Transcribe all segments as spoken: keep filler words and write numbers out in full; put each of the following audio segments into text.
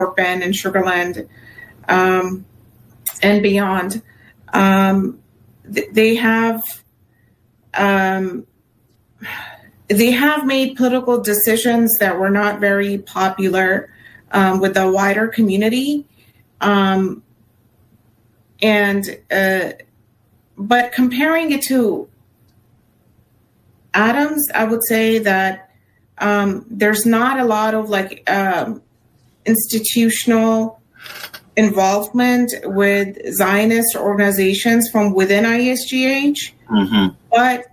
Bend and Sugar Land um, and beyond. Um, th- they have um, they have made political decisions that were not very popular um, with the wider community, um, and uh, but comparing it to Adams, I would say that um, there's not a lot of like um, institutional involvement with Zionist organizations from within I S G H, mm-hmm. but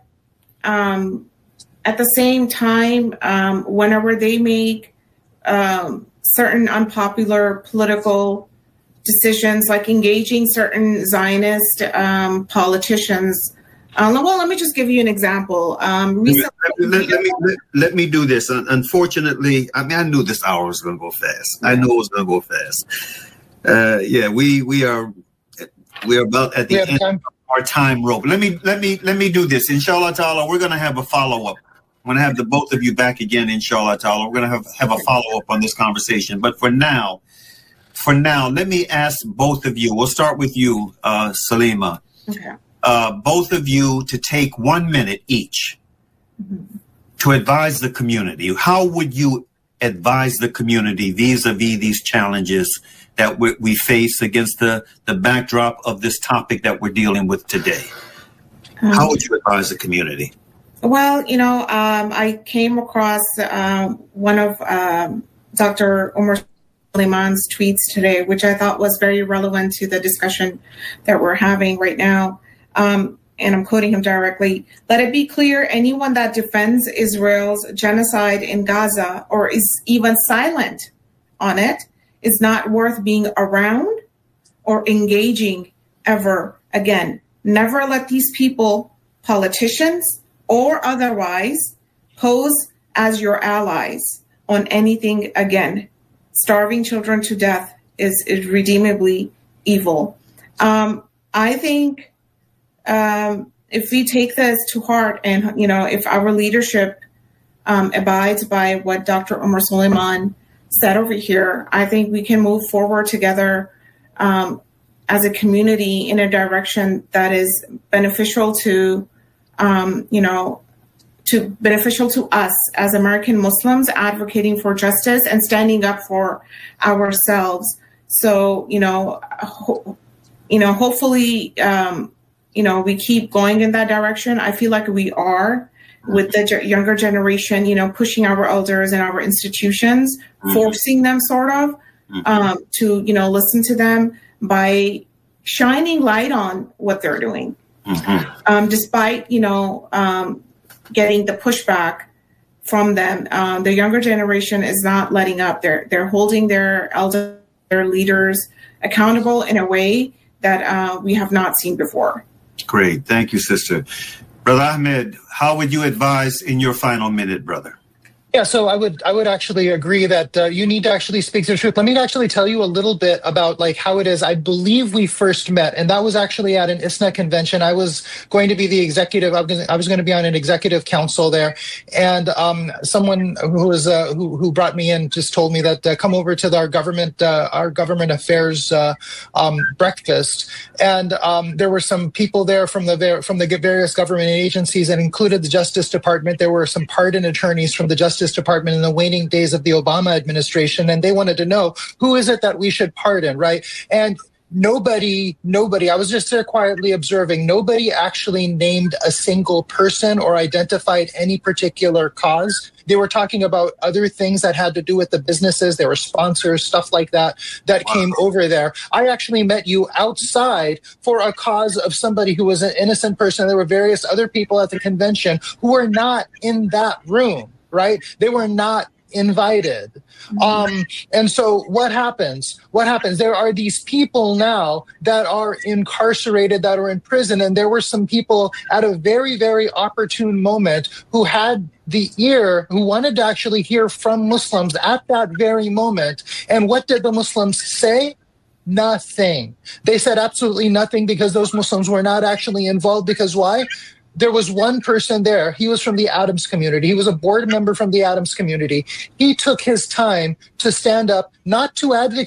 um, at the same time, um, whenever they make um, certain unpopular political decisions, like engaging certain Zionist um, politicians. Uh, well, let me just give you an example. Um, recently, let, let, let, me, let, let me do this. Unfortunately, I mean, I knew this hour was going to go fast. I know it was going to go fast. Uh, yeah, we we are we are about at the end time. of our time rope. Let me let me let me do this. Inshallah ta'ala, we're going to have a follow up. I'm going to have the both of you back again. Inshallah ta'ala, we're going to have have a follow up on this conversation. But for now, for now, let me ask both of you. We'll start with you, uh, Salima. Okay. Uh, both of you to take one minute each mm-hmm. to advise the community. How would you advise the community vis-a-vis these challenges that we, we face against the, the backdrop of this topic that we're dealing with today? Um, How would you advise the community? Well, you know, um, I came across uh, one of um, Doctor Omar Suleiman's tweets today, which I thought was very relevant to the discussion that we're having right now. Um, and I'm quoting him directly. Let it be clear, anyone that defends Israel's genocide in Gaza or is even silent on it is not worth being around or engaging ever again. Never let these people, politicians or otherwise, pose as your allies on anything again. Starving children to death is irredeemably evil. Um, I think Um, if we take this to heart and, you know, if our leadership um, abides by what Doctor Omar Suleiman said over here, I think we can move forward together um, as a community in a direction that is beneficial to, um, you know, to beneficial to us as American Muslims advocating for justice and standing up for ourselves. So, you know, ho- you know, hopefully, um, you know, we keep going in that direction. I feel like we are with the ge- younger generation, you know, pushing our elders and our institutions, mm-hmm. forcing them sort of mm-hmm. um, to, you know, listen to them by shining light on what they're doing. Mm-hmm. Um, despite, you know, um, getting the pushback from them. Um, the younger generation is not letting up. They're, they're holding their elder their leaders accountable in a way that uh, we have not seen before. Great. Thank you, sister. Brother Ahmed, how would you advise in your final minute, brother? Yeah, so I would I would actually agree that uh, you need to actually speak the truth. Let me actually tell you a little bit about like how it is. I believe we first met, and that was actually at an I S N A convention. I was going to be the executive. I was, I was going to be on an executive council there, and um, someone who was uh, who who brought me in just told me that uh, come over to our government uh, our government affairs uh, um, breakfast, and um, there were some people there from the from the various government agencies, that included the Justice Department. There were some pardon attorneys from the Justice Department in the waning days of the Obama administration, and they wanted to know who is it that we should pardon, right? And nobody, nobody, I was just there quietly observing, nobody actually named a single person or identified any particular cause. They were talking about other things that had to do with the businesses. There were sponsors, stuff like that, that wow. came over there. I actually met you outside for a cause of somebody who was an innocent person. There were various other people at the convention who were not in that room. Right? They were not invited. Um, and so what happens? What happens? There are these people now that are incarcerated, that are in prison. And there were some people at a very, very opportune moment who had the ear, who wanted to actually hear from Muslims at that very moment. And what did the Muslims say? Nothing. They said absolutely nothing, because those Muslims were not actually involved. Because why? there was one person there. He was from the Adams community. He was a board member from the Adams community. He took his time to stand up, not to advocate